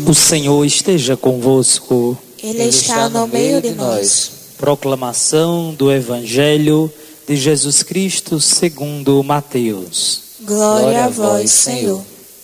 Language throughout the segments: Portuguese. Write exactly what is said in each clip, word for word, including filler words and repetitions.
O Senhor esteja convosco. Ele está no meio de nós. Proclamação do Evangelho de Jesus Cristo segundo Mateus. Glória a vós, Senhor.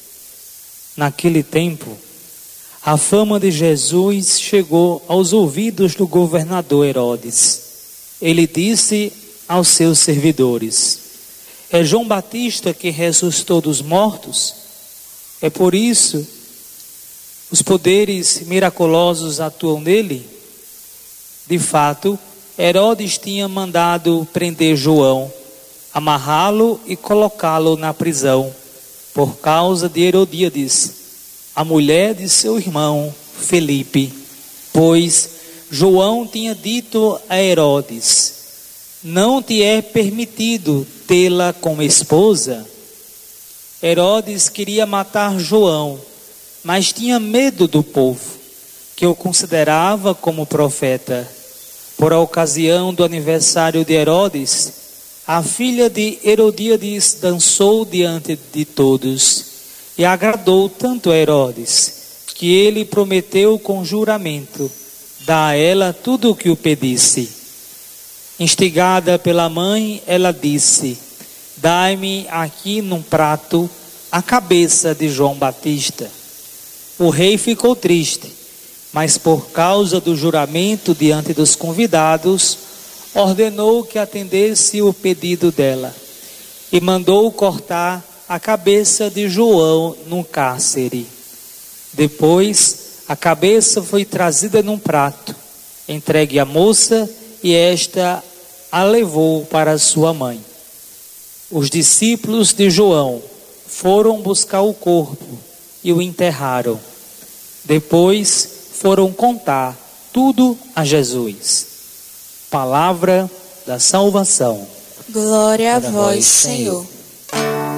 Naquele tempo, a fama de Jesus chegou aos ouvidos do governador Herodes. Ele disse aos seus servidores: é João Batista que ressuscitou dos mortos? É por isso os poderes miraculosos atuam nele? De fato, Herodes tinha mandado prender João, amarrá-lo e colocá-lo na prisão, por causa de Herodíades, a mulher de seu irmão Felipe, pois João tinha dito a Herodes: não te é permitido tê-la como esposa. Herodes queria matar João, mas tinha medo do povo, que o considerava como profeta. Por ocasião do aniversário de Herodes, a filha de Herodíades dançou diante de todos, e agradou tanto a Herodes, que ele prometeu com juramento dar a ela tudo o que o pedisse. Instigada pela mãe, ela disse: dai-me aqui num prato a cabeça de João Batista. O rei ficou triste, mas por causa do juramento diante dos convidados, ordenou que atendesse o pedido dela e mandou cortar a cabeça de João num cárcere. Depois, a cabeça foi trazida num prato, entregue à moça, e esta a levou para sua mãe. Os discípulos de João foram buscar o corpo e o enterraram. Depois foram contar tudo a Jesus. Palavra da salvação. Glória a vós, Senhor.